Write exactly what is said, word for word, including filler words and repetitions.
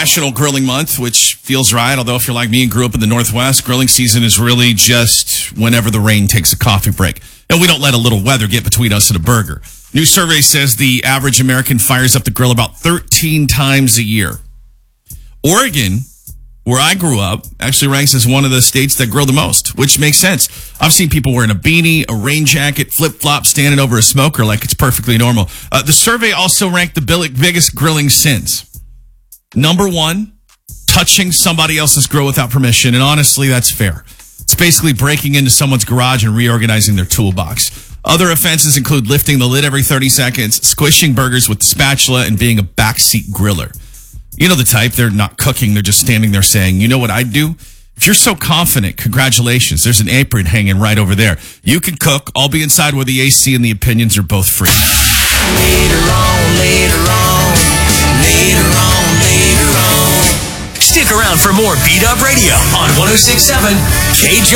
National Grilling Month, which feels right, although if you're like me and grew up in the Northwest, grilling season is really just whenever the rain takes a coffee break. And we don't let a little weather get between us and a burger. New survey says the average American fires up the grill about thirteen times a year. Oregon, where I grew up, actually ranks as one of the states that grill the most, which makes sense. I've seen people wearing a beanie, a rain jacket, flip-flops, standing over a smoker like it's perfectly normal. Uh, the survey also ranked the biggest grilling sins. Number one, touching somebody else's grill without permission, and honestly, that's fair. It's basically breaking into someone's garage and reorganizing their toolbox. Other offenses include lifting the lid every thirty seconds, squishing burgers with the spatula, and being a backseat griller. You know the type, they're not cooking, they're just standing there saying, you know what I'd do? If you're so confident, congratulations, there's an apron hanging right over there. You can cook, I'll be inside where the A C and the opinions are both free. Later on, later on, later on, later on. Stick around for more Beat Up Radio on one oh six point seven K J